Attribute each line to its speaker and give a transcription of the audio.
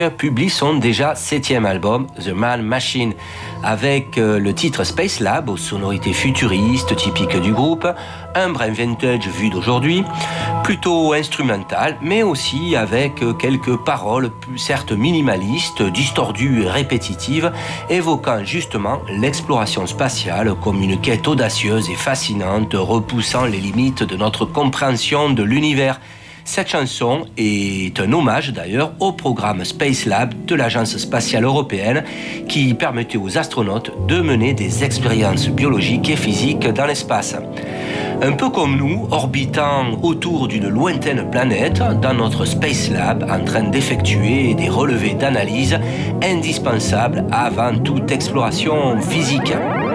Speaker 1: publie son déjà 7e album, The Man Machine, avec le titre Space Lab aux sonorités futuristes typiques du groupe, un brin vintage vu d'aujourd'hui, plutôt instrumental, mais aussi avec quelques paroles certes minimalistes, distordues et répétitives, évoquant justement l'exploration spatiale comme une quête audacieuse et fascinante, repoussant les limites de notre compréhension de l'univers. Cette chanson est un hommage d'ailleurs au programme Space Lab de l'Agence spatiale européenne qui permettait aux astronautes de mener des expériences biologiques et physiques dans l'espace. Un peu comme nous, orbitant autour d'une lointaine planète dans notre Space Lab en train d'effectuer des relevés d'analyse indispensables avant toute exploration physique.